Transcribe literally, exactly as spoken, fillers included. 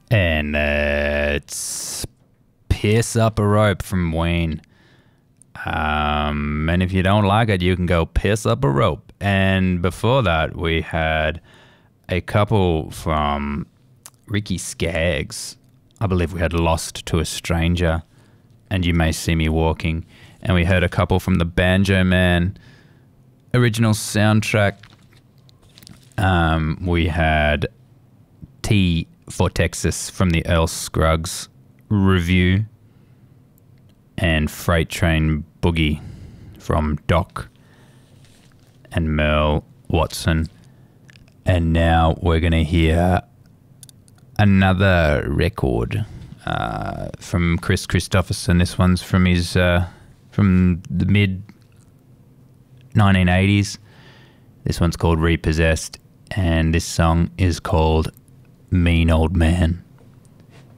And uh, it's Pierce Up a Rope from Ween. Um, and if you don't like it, you can go Pierce Up a Rope. And before that, we had a couple from Ricky Skaggs. I believe we had Lost to a Stranger and You May See Me Walking. And we heard a couple from the Banjo Man original soundtrack. Um, we had T for Texas from the Earl Scruggs review, and Freight Train Boogie from Doc and Merle Watson. And now we're going to hear another record uh, from Chris Christopherson. This one's from his uh, from the mid nineteen eighties. This one's called Repossessed, and this song is called Mean Old Man.